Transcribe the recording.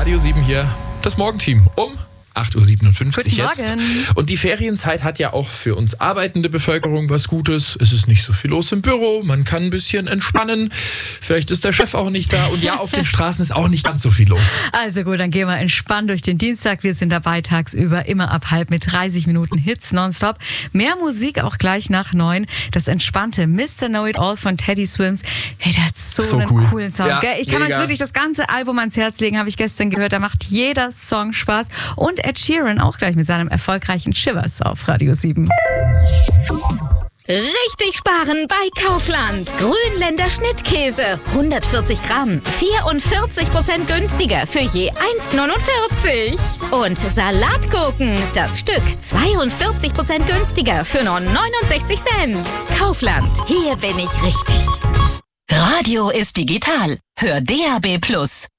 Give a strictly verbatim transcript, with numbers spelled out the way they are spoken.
Radio sieben hier, das Morgenteam um acht Uhr siebenundfünfzig Guten jetzt. Morgen. Und die Ferienzeit hat ja auch für uns arbeitende Bevölkerung was Gutes. Es ist nicht so viel los im Büro, man kann ein bisschen entspannen. Vielleicht ist der Chef auch nicht da und ja, auf den Straßen ist auch nicht ganz so viel los. Also gut, dann gehen wir entspannt durch den Dienstag. Wir sind dabei tagsüber, immer ab halb mit dreißig Minuten Hits nonstop. Mehr Musik auch gleich nach neun. Das entspannte Mister Know It All von Teddy Swims. Hey, der hat so, So einen cool. coolen Song. Ja, gell? Ich kann mega. euch wirklich das ganze Album ans Herz legen, habe ich gestern gehört. Da macht jeder Song Spaß. Und Ed Sheeran auch gleich mit seinem erfolgreichen Shivers auf Radio sieben. Richtig sparen bei Kaufland. Grünländer Schnittkäse. hundertvierzig Gramm. vierundvierzig Prozent günstiger für je eins Komma neunundvierzig. Und Salatgurken. Das Stück zweiundvierzig Prozent günstiger für nur neunundsechzig Cent. Kaufland. Hier bin ich richtig. Radio ist digital. Hör D A B Plus.